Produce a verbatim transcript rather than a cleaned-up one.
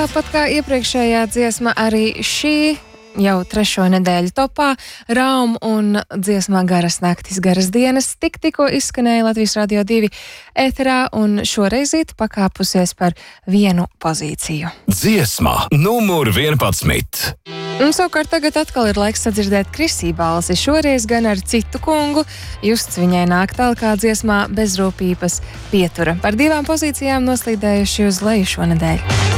Tāpat kā iepriekšējā dziesma, arī šī jau trešo nedēļu topā Raum un dziesmā Garas naktis, garas dienas tik tikko izskanēja Latvijas Radio divi ēterā un šoreizīt pakāpusies par vienu pozīciju. Dziesma numur vienpadsmit. Un savukārt tagad atkal ir laiks sadzirdēt Krisī balsi, šoreiz gan ar citu kungu. Justs viņai nāk talkā dziesmā Bezrūpības pietura. Par divām pozīcijām noslīdējuši uz leju šonedēļ.